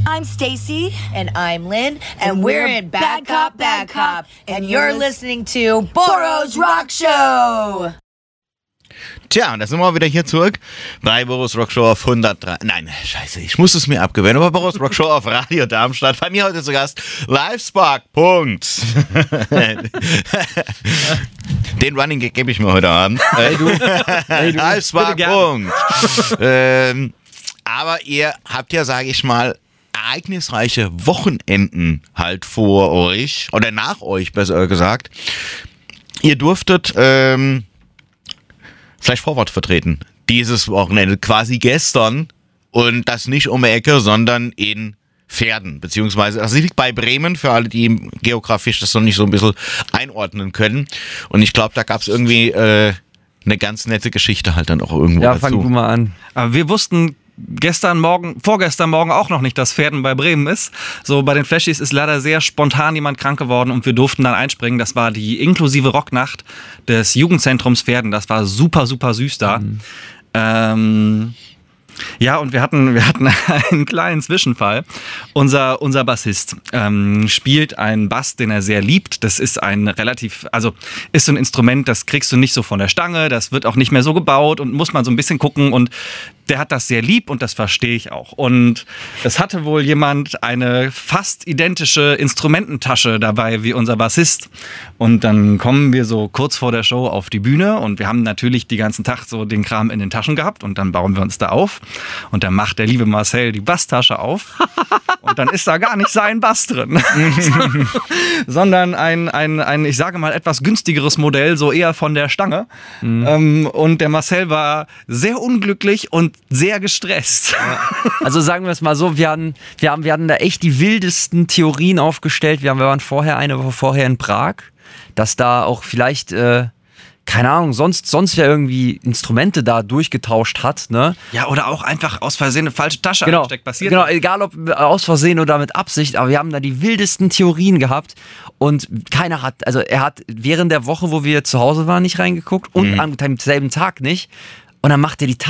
I'm Stacy. And I'm Lynn. And we're in Bad Cop, Bad Cop. And you're listening to Boros Rock Show. Tja, und da sind wir wieder hier zurück bei Boros Rock Show auf 103. Nein, scheiße, ich muss es mir abgewöhnen. Aber Boros Rock Show auf Radio Darmstadt. Bei mir heute zu Gast Livespark. Punkt. Den Running Gag gebe ich mir heute Abend. Hey, du. Livespark. Punkt. Aber ihr habt ja, sage ich mal, ereignisreiche Wochenenden halt vor euch. Oder nach euch, besser gesagt. Ihr durftet Flash Forward vertreten. Dieses Wochenende, quasi gestern. Und das nicht um die Ecke, sondern in Verden. Beziehungsweise, das liegt bei Bremen, für alle, die geografisch das noch nicht so ein bisschen einordnen können. Und ich glaube, da gab es irgendwie eine ganz nette Geschichte halt dann auch irgendwo dazu. Ja, fang du mal an. Aber wir wussten vorgestern Morgen auch noch nicht, dass Verden bei Bremen ist. So, bei den Flashies ist leider sehr spontan jemand krank geworden und wir durften dann einspringen. Das war die inklusive Rocknacht des Jugendzentrums Verden. Das war super, super süß da. Ja, und wir hatten einen kleinen Zwischenfall. Unser Bassist spielt einen Bass, den er sehr liebt. Das ist ist so ein Instrument, das kriegst du nicht so von der Stange. Das wird auch nicht mehr so gebaut und muss man so ein bisschen gucken. Und der hat das sehr lieb und das verstehe ich auch. Und es hatte wohl jemand eine fast identische Instrumententasche dabei wie unser Bassist. Und dann kommen wir so kurz vor der Show auf die Bühne und wir haben natürlich den ganzen Tag so den Kram in den Taschen gehabt und dann bauen wir uns da auf. Und dann macht der liebe Marcel die Basstasche auf und dann ist da gar nicht sein Bass drin, sondern ein, ich sage mal, etwas günstigeres Modell, so eher von der Stange. Und der Marcel war sehr unglücklich und sehr gestresst. Also sagen wir es mal so, wir hatten da echt die wildesten Theorien aufgestellt. Wir waren eine Woche vorher in Prag, dass da auch vielleicht, keine Ahnung, sonst wer irgendwie Instrumente da durchgetauscht hat, ne? Ja, oder auch einfach aus Versehen eine falsche Tasche angesteckt, passiert. Genau, egal ob aus Versehen oder mit Absicht, aber wir haben da die wildesten Theorien gehabt und er hat während der Woche, wo wir zu Hause waren, nicht reingeguckt und am selben Tag nicht. Und dann macht er die